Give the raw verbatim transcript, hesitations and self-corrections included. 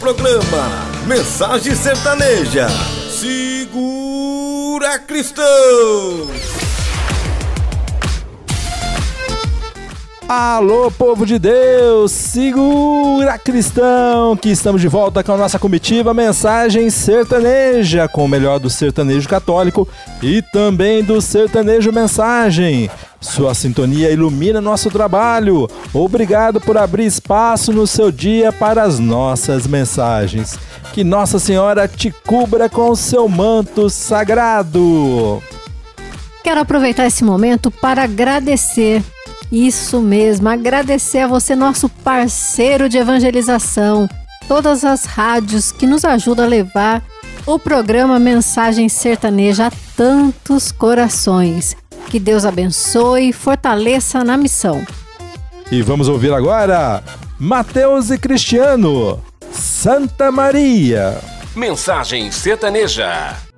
Programa Mensagem Sertaneja. Segura, cristão! Alô, povo de Deus, segura, cristão, que estamos de volta com a nossa comitiva Mensagem Sertaneja, com o melhor do sertanejo católico e também do sertanejo mensagem. Sua sintonia ilumina nosso trabalho. Obrigado por abrir espaço no seu dia para as nossas mensagens. Que Nossa Senhora te cubra com o seu manto sagrado. Quero aproveitar esse momento para agradecer. Isso mesmo, agradecer a você, nosso parceiro de evangelização, todas as rádios que nos ajudam a levar o programa Mensagem Sertaneja a tantos corações. Que Deus abençoe e fortaleça na missão. E vamos ouvir agora Mateus e Cristiano, Santa Maria. Mensagem Sertaneja.